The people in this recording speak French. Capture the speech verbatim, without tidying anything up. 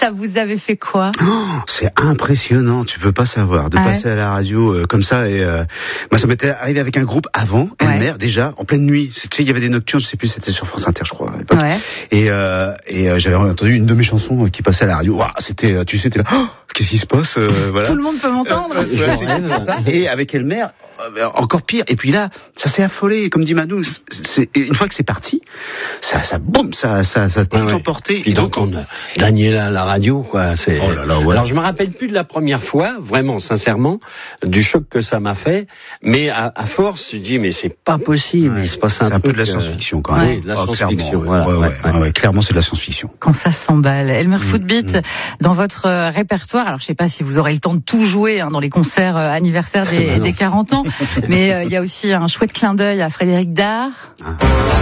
ça vous avait fait quoi? Oh, c'est impressionnant, tu peux pas savoir, de ah passer ouais. à la radio euh, comme ça. Et euh, moi, ça m'était arrivé avec un groupe avant, ouais. Elmer, déjà, en pleine nuit. Tu sais, il y avait des nocturnes, je sais plus, c'était sur France Inter, je crois, à l'époque. Ouais. Et, euh, et euh, j'avais entendu une de mes chansons qui passait à la radio. Wow, c'était, tu sais, t'es là, oh, qu'est-ce qui se passe euh, voilà. Tout le monde peut m'entendre. Euh, ouais, ça. Et avec Elmer, euh, encore pire. Et puis là, ça s'est affolé, comme dit Manu. C'est, une fois que c'est parti, ça, ça, boum, ça, ça, ça a tout ouais, emporté. Puis donc, on Daniela à la radio, quoi. C'est. Oh là là, ouais. Alors, je me rappelle plus de la première fois, vraiment, sincèrement, du choc que ça m'a fait. Mais à, à force, je dis, mais c'est pas possible. Ouais. Il se passe un, un truc, peu de la science-fiction, quand même. Oui, de la oh, science-fiction. Voilà, ouais, ouais, ouais, ouais, ouais, clairement, c'est de la science-fiction. Quand ça s'emballe. Elmer mmh, Footbeat, mmh. dans votre euh, répertoire. Alors, je sais pas si vous aurez le temps de tout jouer hein, dans les concerts euh, anniversaires des, des quarante ans, mais il euh, y a aussi un chouette clin d'œil à Frédéric Dard. Ah.